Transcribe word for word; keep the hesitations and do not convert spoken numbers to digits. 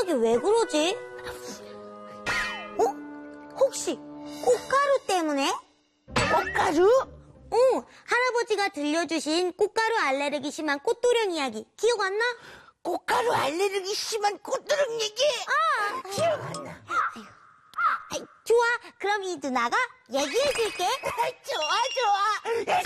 갑자기 왜 그러지? 어? 혹시 꽃가루 때문에? 꽃가루? 응, 할아버지가 들려주신 꽃가루 알레르기 심한 꽃도령 이야기 기억 안 나? 꽃가루 알레르기 심한 꽃도령 얘기? 아, 기억 안 나. 아이, 좋아, 그럼 이 누나가 얘기해줄게. 좋아, 좋아.